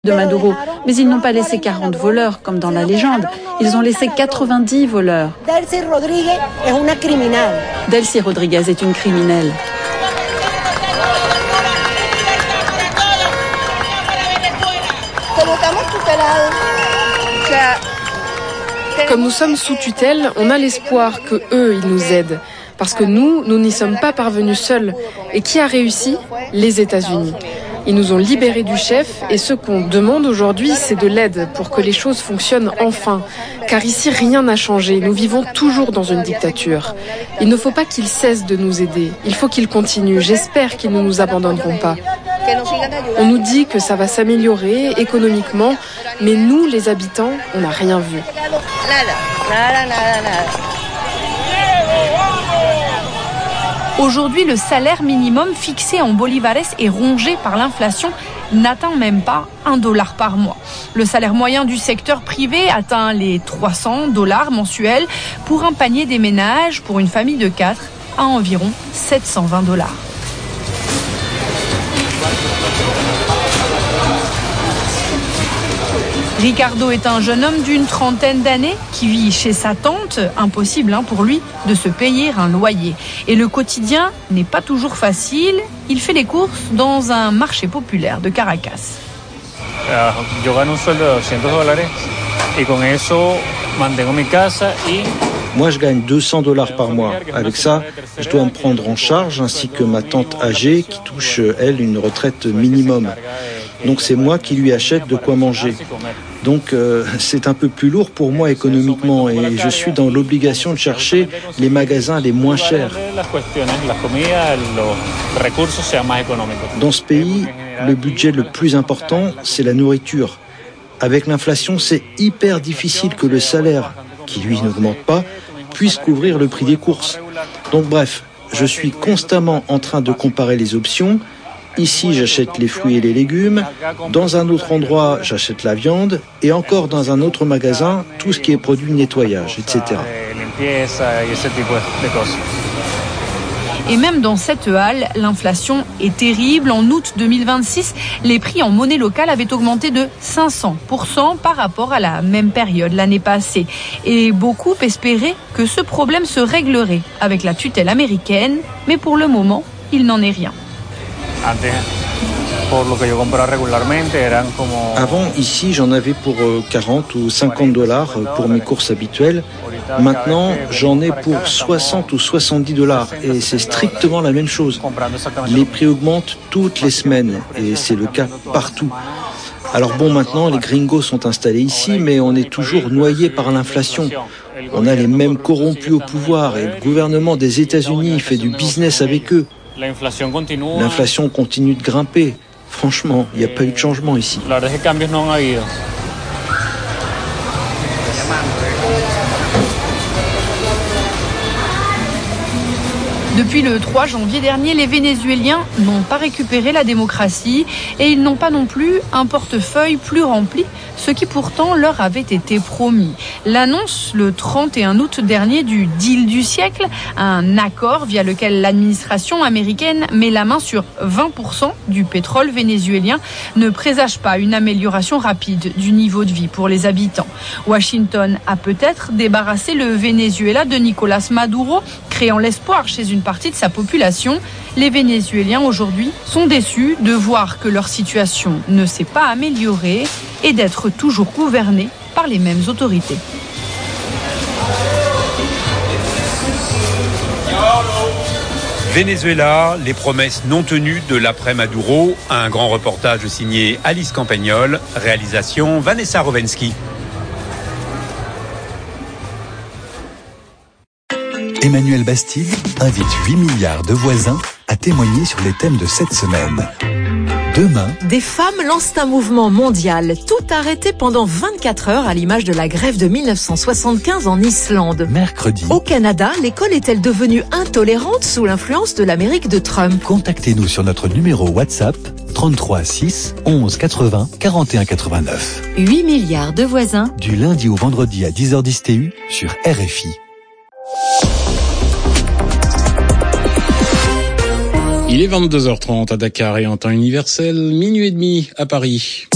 de Maduro. Mais ils n'ont pas laissé 40 voleurs, comme dans la légende. Ils ont laissé 90 voleurs. Delcy Rodriguez est une criminelle. Comme nous sommes sous tutelle, on a l'espoir que eux, ils nous aident. Parce que nous n'y sommes pas parvenus seuls. Et qui a réussi ? Les États-Unis. Ils nous ont libérés du chef et ce qu'on demande aujourd'hui, c'est de l'aide pour que les choses fonctionnent enfin. Car ici, rien n'a changé. Nous vivons toujours dans une dictature. Il ne faut pas qu'ils cessent de nous aider. Il faut qu'ils continuent. J'espère qu'ils ne nous abandonneront pas. On nous dit que ça va s'améliorer économiquement, mais nous, les habitants, on n'a rien vu. Aujourd'hui, le salaire minimum fixé en bolivares et rongé par l'inflation n'atteint même pas $1 par mois. Le salaire moyen du secteur privé atteint les $300 mensuels pour un panier des ménages pour une famille de 4 à environ $720. Ricardo est un jeune homme d'une trentaine d'années qui vit chez sa tante. Impossible pour lui de se payer un loyer. Et le quotidien n'est pas toujours facile. Il fait les courses dans un marché populaire de Caracas. Je gagne un sueldo de $200 et con eso mantengo mi casa y... Moi, je gagne $200 par mois. Avec ça, je dois me prendre en charge, ainsi que ma tante âgée qui touche, elle, une retraite minimum. Donc c'est moi qui lui achète de quoi manger. Donc c'est un peu plus lourd pour moi économiquement et je suis dans l'obligation de chercher les magasins les moins chers. Dans ce pays, le budget le plus important, c'est la nourriture. Avec l'inflation, c'est hyper difficile que le salaire, qui lui n'augmente pas, puisse couvrir le prix des courses. Donc bref, je suis constamment en train de comparer les options. Ici, j'achète les fruits et les légumes. Dans un autre endroit, j'achète la viande. Et encore dans un autre magasin, tout ce qui est produit de nettoyage, etc. Et même dans cette halle, l'inflation est terrible. En août 2026, les prix en monnaie locale avaient augmenté de 500% par rapport à la même période l'année passée. Et beaucoup espéraient que ce problème se réglerait avec la tutelle américaine. Mais pour le moment, il n'en est rien. Avant, ici, j'en avais pour 40 ou $50 pour mes courses habituelles. Maintenant, j'en ai pour 60 ou $70 et c'est strictement la même chose. Les prix augmentent toutes les semaines et c'est le cas partout. Alors bon, maintenant, les gringos sont installés ici, mais on est toujours noyé par l'inflation. On a les mêmes corrompus au pouvoir et le gouvernement des États-Unis fait du business avec eux. L'inflation continue de grimper. Franchement, il n'y a pas eu de changement ici. Depuis le 3 janvier dernier, les Vénézuéliens n'ont pas récupéré la démocratie et ils n'ont pas non plus un portefeuille plus rempli, ce qui pourtant leur avait été promis. L'annonce le 31 août dernier du deal du siècle, un accord via lequel l'administration américaine met la main sur 20% du pétrole vénézuélien, ne présage pas une amélioration rapide du niveau de vie pour les habitants. Washington a peut-être débarrassé le Venezuela de Nicolás Maduro, créant l'espoir chez une partie de sa population. Les Vénézuéliens aujourd'hui sont déçus de voir que leur situation ne s'est pas améliorée et d'être toujours gouvernés par les mêmes autorités. Venezuela, les promesses non tenues de l'après-Maduro. Un grand reportage signé Alice Campagnol, réalisation Vanessa Rovensky. Emmanuel Bastide invite 8 milliards de voisins à témoigner sur les thèmes de cette semaine. Demain, des femmes lancent un mouvement mondial, tout arrêté pendant 24 heures à l'image de la grève de 1975 en Islande. Mercredi, au Canada, l'école est-elle devenue intolérante sous l'influence de l'Amérique de Trump ? Contactez-nous sur notre numéro WhatsApp 33 6 11 80 41 89. 8 milliards de voisins. Du lundi au vendredi à 10h10 TU sur RFI. Il est 22h30 à Dakar et en temps universel, minuit et demi à Paris.